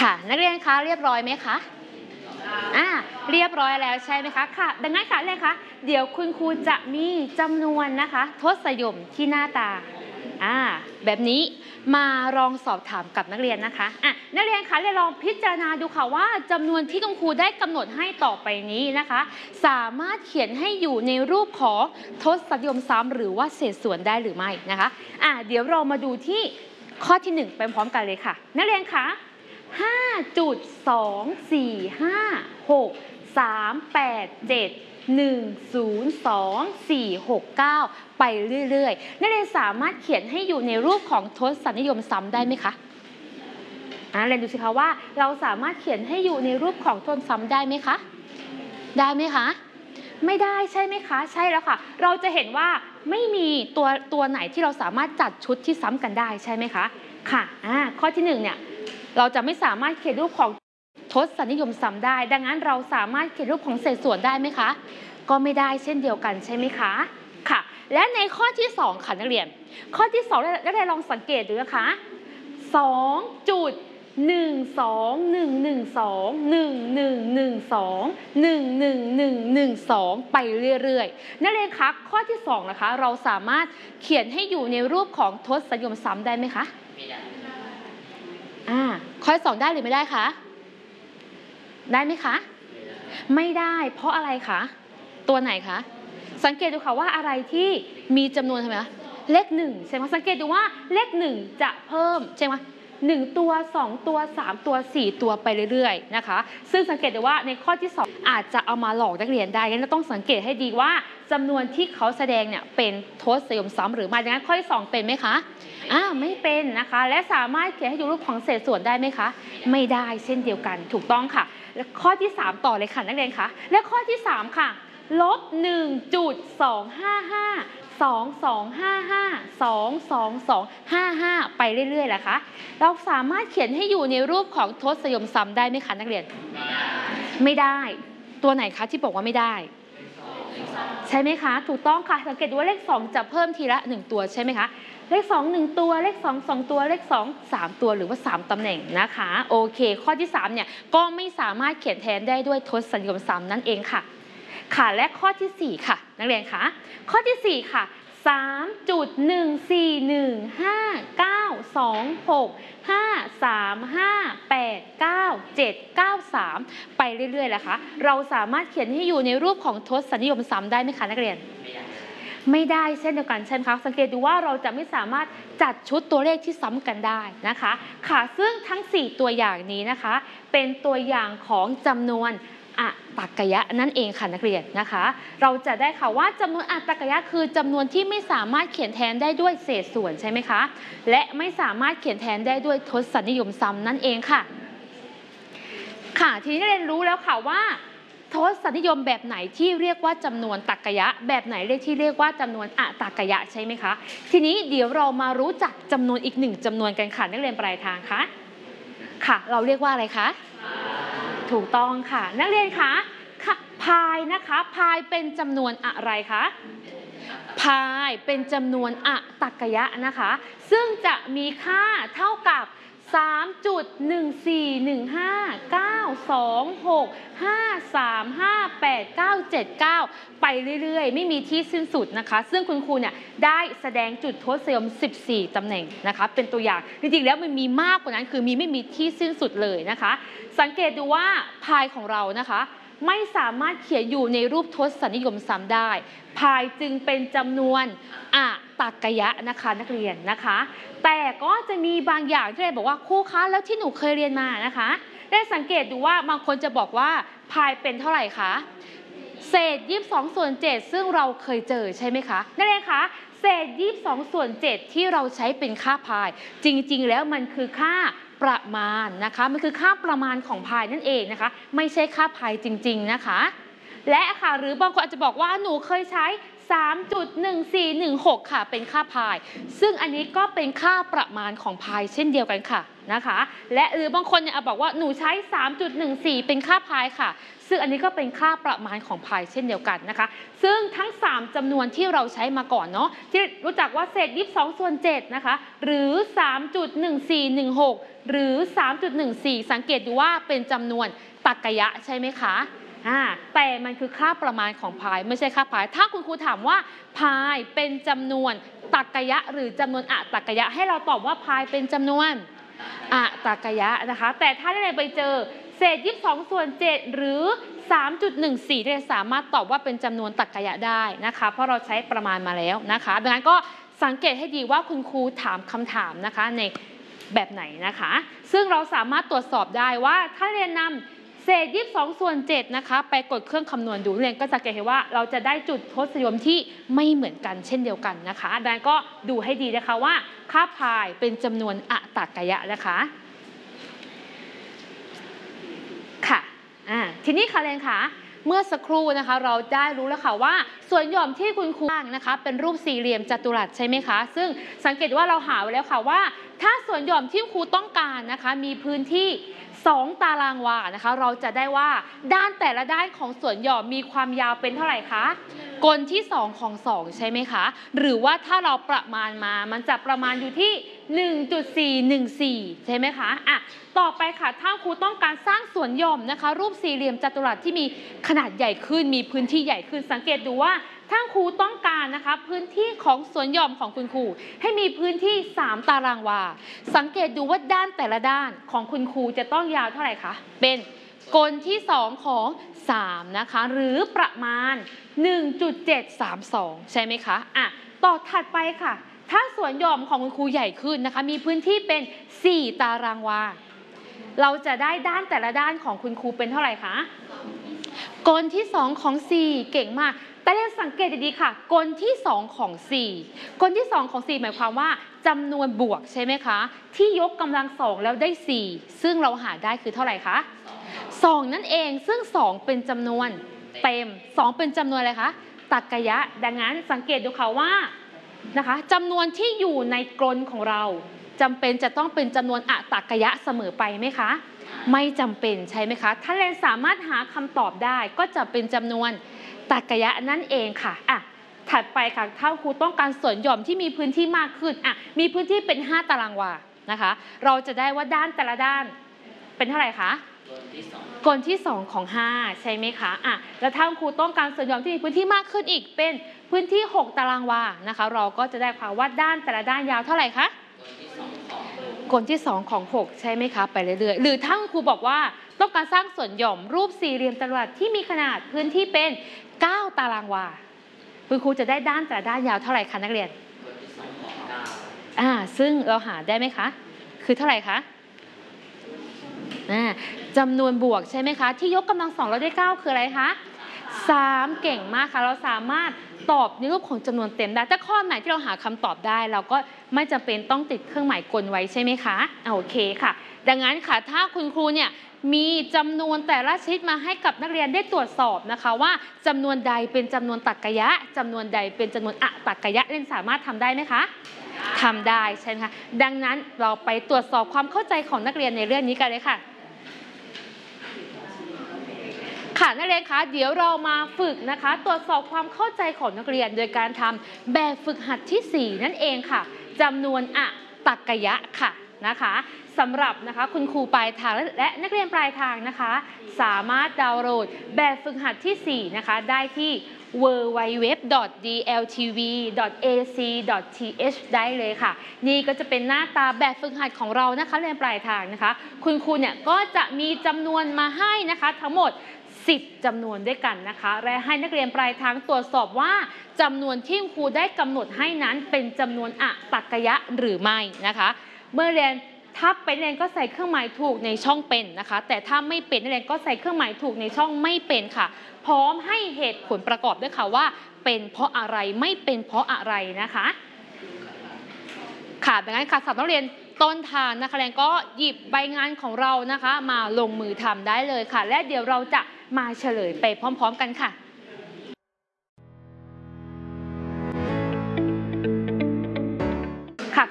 ค่ะนักเรียนคะเรียบร้อยไหมคะเรียบร้อยแล้วใช่ไหมคะค่ะดังนั้นค่ะเลยคะเดี๋ยวคุณครูจะมีจำนวนนะคะทศนิยมที่หน้าตาแบบนี้มาลองสอบถามกับนักเรียนนะคะนักเรียนคะลองพิจารณาดูค่ะว่าจำนวนที่คุณครูได้กำหนดให้ต่อไปนี้นะคะสามารถเขียนให้อยู่ในรูปของทศนิยมซ้ำหรือว่าเศษส่วนได้หรือไม่นะคะเดี๋ยวเรามาดูที่ข้อที่1ไปพร้อมกันเลยค่ะนักเรียนคะ5.2456387102469ไปเรื่อยๆนักเรียนสามารถเขียนให้อยู่ในรูปของทศนิยมซ้ำได้ไหมคะเรียนดูสิคะว่าเราสามารถเขียนให้อยู่ในรูปของทศซ้ำได้ไหมคะได้ไหมคะไม่ได้ใช่ไหมคะใช่แล้วค่ะเราจะเห็นว่าไม่มีตัวไหนที่เราสามารถจัดชุดที่ซ้ำกันได้ใช่ไหมคะค่ะข้อที่1เนี่ยเราจะไม่สามารถเขียนรูปของทศนิยมซ้ำได้ดังนั้นเราสามารถเขียนรูปของเศษส่วนได้ไหมคะก็ไม่ได้เช่นเดียวกันใช่ไหมคะค่ะและในข้อที่2ค่ะนักเรียนข้อที่2นักเรียนลองสังเกตดูนะคะ2.1211211121112ไปเรื่อยๆนักเรียนคะข้อที่2นะคะเราสามารถเขียนให้อยู่ในรูปของทศนิยมซ้ำได้ไหมคะไม่ได้ข้อที่2ได้หรือไม่ได้คะได้ไหมคะไม่ได้เพราะอะไรคะตัวไหนคะสังเกตดูค่ะว่าอะไรที่มีจำนวนใช่ไหมคะเลข1ใช่ไหมสังเกตดูว่าเลข1จะเพิ่มใช่ไหม1ตัว2ตัว3ตัว4ตัวไปเรื่อยๆนะคะซึ่งสังเกตดูว่าในข้อที่2อาจจะเอามาหลอกนักเรียนได้งั้นเราต้องสังเกตให้ดีว่าจำนวนที่เขาแสดงเนี่ยเป็นทศนิยมซ้ำหรือไม่ดังนั้นข้อที่2เป็นไหมคะไม่เป็นนะคะและสามารถเขียนให้ดูรูปของเศษส่วนได้ไหมคะไม่ได้เช่นเดียวกันถูกต้องค่ะและข้อที่3ต่อเลยค่ะนักเรียนคะและข้อที่3ค่ะลบ 1.25522552255ไปเรื่อยๆแหละคะเราสามารถเขียนให้อยู่ในรูปของทศนิยมซ้ำได้ไหมคะนักเรียนไม่ได้ตัวไหนคะที่บอกว่าไม่ได้ใช่ไหมคะถูกต้องค่ะสังเกตดูว่าเลข2จะเพิ่มทีละ1ตัวใช่ไหมคะเลข2 1ตัวเลข2 2ตัวเลข2 3ตัวหรือว่า3ตำแหน่งนะคะโอเคข้อที่3เนี่ยก็ไม่สามารถเขียนแทนได้ด้วยทศนิยมซ้ำนั่นเองค่ะและข้อที่4ค่ะนักเรียนคะข้อที่4ค่ะ3.141592653589793ไปเรื่อยๆนะคะเราสามารถเขียนให้อยู่ในรูปของทศนิยมซ้ำได้ไหมคะนักเรียนไม่ได้เช่นเดียวกันใช่ไหมคะสังเกตดูว่าเราจะไม่สามารถจัดชุดตัวเลขที่ซ้ำกันได้นะคะซึ่งทั้ง4ตัวอย่างนี้นะคะเป็นตัวอย่างของจำนวนอัตตกยะนั่นเองค่ะนักเรียนนะคะเราจะได้ค่ะว่าจำนวนอัตตกยะคือจำนวนที่ไม่สามารถเขียนแทนได้ด้วยเศษส่วนใช่ไหมคะและไม่สามารถเขียนแทนได้ด้วยทศนิยมซ้ำนั่นเองค่ะทีนี้เรียนรู้แล้วค่ะว่าทศนิยมแบบไหนที่เรียกว่าจำนวนตรรกะแบบไหนที่เรียกว่าจำนวนอัตตกยะใช่ไหมคะทีนี้เดี๋ยวเรามารู้จักจำนวนอีก1จำนวนกันค่ะนักเรียนปลายทางค่ะเราเรียกว่าอะไรคะถูกต้องค่ะนักเรียนคะพายนะคะพายเป็นจำนวนอะไรคะพายเป็นจำนวนอัตตกยะนะคะซึ่งจะมีค่าเท่ากับ3.1415926535899ไปเรื่อยๆไม่มีที่สิ้นสุดนะคะซึ่งคุณครูเนี่ยได้แสดงจุดทศนิยม14ตำแหน่งนะคะเป็นตัวอย่างจริงๆแล้วมันมีมากกว่านั้นคือไม่มีที่สิ้นสุดเลยนะคะสังเกตดูว่าพายของเรานะคะไม่สามารถเขียนอยู่ในรูปทศนิยมซ้ำได้พายจึงเป็นจำนวนอัตตกยะนะคะนักเรียนนะคะแต่ก็จะมีบางอย่างที่เรียนบอกว่าครูคะแล้วที่หนูเคยเรียนมานะคะได้สังเกตดูว่าบางคนจะบอกว่าพายเป็นเท่าไหร่คะเศษ22/7ซึ่งเราเคยเจอใช่ไหมคะนักเรียนคะเศษ22/7ที่เราใช้เป็นค่าพายจริงๆแล้วมันคือค่าประมาณนะคะมันคือค่าประมาณของพายนั่นเองนะคะไม่ใช่ค่าพายจริงๆนะคะและหรือบางคนอาจจะบอกว่าหนูเคยใช้ 3.1416 ค่ะเป็นค่าพายซึ่งอันนี้ก็เป็นค่าประมาณของพายเช่นเดียวกันค่ะนะคะและหรือบางคนเนี่ยบอกว่าหนูใช้ 3.14 เป็นค่าพายค่ะซึ่งอันนี้ก็เป็นค่าประมาณของพายเช่นเดียวกันนะคะซึ่งทั้ง3จำนวนที่เราใช้มาก่อนเนาะที่รู้จักว่าเศษ22/7นะคะหรือ 3.1416 หรือ 3.14 สังเกตดูว่าเป็นจำนวนตรรกะใช่ไหมคะแต่มันคือค่าประมาณของพายไม่ใช่ค่าพายถ้าคุณครูถามว่าพายเป็นจำนวนตรรกะหรือจำนวนอะตรรกะให้เราตอบว่าพายเป็นจำนวนอะตรรกะนะคะแต่ถ้าได้ไปเจอเศษ22/7หรือ 3.14 ได้สามารถตอบว่าเป็นจำนวนตรรกะได้นะคะเพราะเราใช้ประมาณมาแล้วนะคะดังนั้นก็สังเกตให้ดีว่าคุณครูถามคำถามนะคะในแบบไหนนะคะซึ่งเราสามารถตรวจสอบได้ว่าถ้าเรียนนำเศษ22/7นะคะไปกดเครื่องคำนวณดูเรียนก็จะเห็นว่าเราจะได้จุดทศนิยมที่ไม่เหมือนกันเช่นเดียวกันนะคะดังนั้นก็ดูให้ดีนะคะว่าค่าพายเป็นจำนวนอะตรรกะนะคะค่ะทีนี้ค่ะเรียนค่ะเมื่อสักครู่นะคะเราได้รู้แล้วค่ะว่าส่วนหย่อมที่คุณครูนะคะเป็นรูปสี่เหลี่ยมจัตุรัสใช่ไหมคะซึ่งสังเกตว่าเราหาไว้แล้วค่ะว่าถ้าส่วนหย่อมที่ครูต้องการนะคะมีพื้นที่2 ตารางวานะคะเราจะได้ว่าด้านแต่ละด้านของส่วนหย่อมมีความยาวเป็นเท่าไหร่คะกลที่2ของ2ใช่ไหมคะหรือว่าถ้าเราประมาณมามันจะประมาณอยู่ที่ 1.414 ใช่ไหมคะต่อไปค่ะถ้าครูต้องการสร้างส่วนหย่อมนะคะรูปสี่เหลี่ยมจัตุรัสที่มีขนาดใหญ่ขึ้นมีพื้นที่ใหญ่ขึ้นสังเกตดูว่าถ้าครูต้องการนะคะพื้นที่ของส่วนหย่อมของคุณครูให้มีพื้นที่3 ตารางวาสังเกตดูว่าด้านแต่ละด้านของคุณครูจะต้องยาวเท่าไหร่คะเป็นกลที่2ของ3นะคะหรือประมาณ 1.732 ใช่ไหมคะต่อถัดไปค่ะถ้าส่วนหย่อมของคุณครูใหญ่ขึ้นนะคะมีพื้นที่เป็น4 ตารางวาเราจะได้ด้านแต่ละด้านของคุณครูเป็นเท่าไหร่คะกลที่2ของ4เก่งมากแต่เรียนสังเกตดีๆค่ะกลที่2ของ4กลที่2ของ4หมายความว่าจำนวนบวกใช่ไหมคะที่ยกกำลัง2แล้วได้4ซึ่งเราหาได้คือเท่าไหร่คะ2นั่นเองซึ่ง2เป็นจำนวนเต็ม2เป็นจำนวนอะไรคะตรรกะดังนั้นสังเกตดูค่ะว่านะคะจำนวนที่อยู่ในกลของเราจำเป็นจะต้องเป็นจำนวนอะตรรกะเสมอไปไหมคะไม่จำเป็นใช่ไหมคะถ้าเรียนสามารถหาคำตอบได้ก็จะเป็นจำนวนตรรกะนั่นเองค่ะถัดไปค่ะถ้าครูต้องการส่วนหย่อมที่มีพื้นที่มากขึ้นมีพื้นที่เป็น5 ตารางวานะคะเราจะได้ว่าด้านแต่ละด้านเป็นเท่าไหร่คะกลที่2ของ5ใช่ไหมคะแล้วถ้าครูต้องการส่วนหย่อมที่มีพื้นที่มากขึ้นอีกเป็นพื้นที่6 ตารางวานะคะเราก็จะได้ความว่าด้านแต่ละด้านยาวเท่าไหร่คะกลที่2ของ6ใช่ไหมคะไปเรื่อยๆหรือถ้าครูบอกว่าต้องการสร้างส่วนหย่อมรูปสี่เหลี่ยมจัตุรัสที่มีขนาดพื้นที่เป็น9 ตารางวาคุณครูจะได้ด้านแต่ละด้านยาวเท่าไหร่คะนักเรียนซึ่งเราหาได้ไหมคะคือเท่าไหร่คะจำนวนบวกใช่ไหมคะที่ยกกำลัง2แล้วได้9คืออะไรคะ3เก่งมากค่ะเราสามารถตอบในรูปของจำนวนเต็มได้ถ้าข้อไหนที่เราหาคำตอบได้เราก็ไม่จำเป็นต้องติดเครื่องหมายกลไว้ใช่ไหมคะโอเคค่ะดังนั้นค่ะถ้าคุณครูเนี่ยมีจำนวนแต่ละชนิดมาให้กับนักเรียนได้ตรวจสอบนะคะว่าจำนวนใดเป็นจำนวนตรรกะจำนวนใดเป็นจำนวนอะตรรกะเรียนสามารถทำได้ไหมคะทำได้ใช่ไหมคะดังนั้นเราไปตรวจสอบความเข้าใจของนักเรียนในเรื่องนี้กันเลยค่ะนักเรียนคะเดี๋ยวเรามาฝึกนะคะตรวจสอบความเข้าใจของนักเรียนโดยการทำแบบฝึกหัดที่4นั่นเองค่ะจำนวนอะตรรกะค่ะนะคะสำหรับนะคะคุณครูปลายทางและนักเรียนปลายทางนะคะสามารถดาวน์โหลดแบบฝึกหัดที่4นะคะได้ที่ www.dltv.ac.th ได้เลยค่ะนี่ก็จะเป็นหน้าตาแบบฝึกหัดของเรานะคะเรียนปลายทางนะคะคุณครูเนี่ยก็จะมีจำนวนมาให้นะคะทั้งหมด10 จำนวนด้วยกันนะคะและให้นักเรียนปลายทางตรวจสอบว่าจำนวนที่ครูได้กำหนดให้นั้นเป็นจำนวนอะตรรกะหรือไม่นะคะเมื่อเรียนถ้าเป็นนักเรียนก็ใส่เครื่องหมายถูกในช่องเป็นนะคะแต่ถ้าไม่เป็นนักเรียนก็ใส่เครื่องหมายถูกในช่องไม่เป็นค่ะพร้อมให้เหตุผลประกอบด้วยค่ะว่าเป็นเพราะอะไรไม่เป็นเพราะอะไรนะคะค่ะดังนั้นค่ะสำหรับนักเรียนต้นทางนะคะเรียนก็หยิบใบงานของเรานะคะมาลงมือทำได้เลยค่ะและเดี๋ยวเราจะมาเฉลยไปพร้อมๆกันค่ะ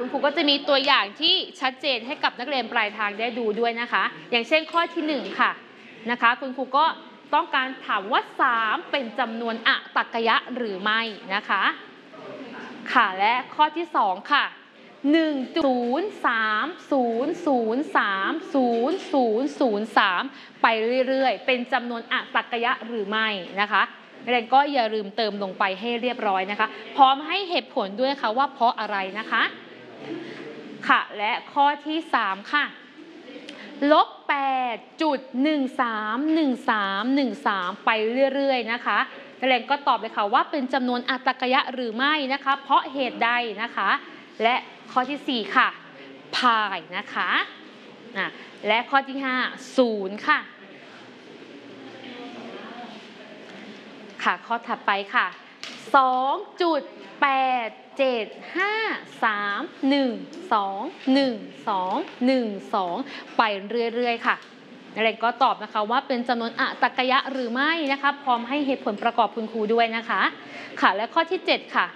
ครูก็จะมีตัวอย่างที่ชัดเจนให้กับนักเรียนปลายทางได้ดูด้วยนะคะอย่างเช่นข้อที่1ค่ะนะคะคุณครูก็ต้องการถามว่า3เป็นจำนวนอะตรรกะหรือไม่นะคะค่ะและข้อที่2ค่ะ10300300003ไปเรื่อยๆเป็นจำนวนอะตรรกะหรือไม่นะคะนักเรียนก็อย่าลืมเติมลงไปให้เรียบร้อยนะคะพร้อมให้เหตุผลด้วยค่ะว่าเพราะอะไรนะคะค่ะและข้อที่3ค่ะ-8.131313ไปเรื่อยๆนะคะนักเรียนก็ตอบเลยค่ะว่าเป็นจำนวนอะตรรกะหรือไม่นะคะเพราะเหตุใดนะคะและข้อที่4ค่ะพายนะคะและข้อที่5 0ค่ะค่ะข้อถัดไปค่ะ2.873121212ไปเรื่อยๆค่ะนักเรียนก็ตอบนะคะว่าเป็นจำนวนอะตรรกะหรือไม่นะคะพร้อมให้เหตุผลประกอบคุณครูด้วยนะคะค่ะและข้อที่7ค่ะ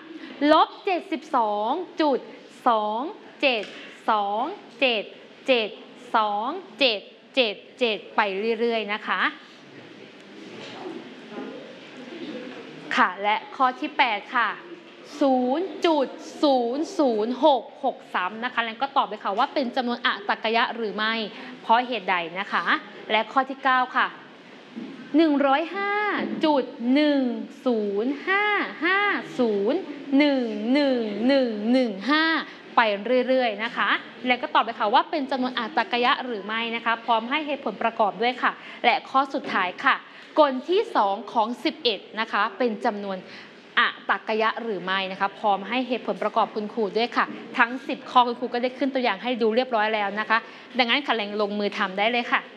-72.272772777ไปเรื่อยๆนะคะค่ะและข้อที่8ค่ะ0.00663นะคะแล้วก็ตอบเลยค่ะว่าเป็นจำนวนอะตรรกะหรือไม่เพราะเหตุใดนะคะและข้อที่9ค่ะ105.10550111115ไปเรื่อยๆนะคะแล้วก็ตอบเลยค่ะว่าเป็นจำนวนอะตรรกะหรือไม่นะคะพร้อมให้เหตุผลประกอบด้วยค่ะและข้อสุดท้ายค่ะกลที่2ของ11นะคะเป็นจำนวนอะตรรกะหรือไม่นะคะพร้อมให้เหตุผลประกอบคุณครูด้วยค่ะทั้ง10ข้อคุณครูก็ได้ขึ้นตัวอย่างให้ดูเรียบร้อยแล้วนะคะดังนั้นค่ะลงมือทำได้เลยค่ะ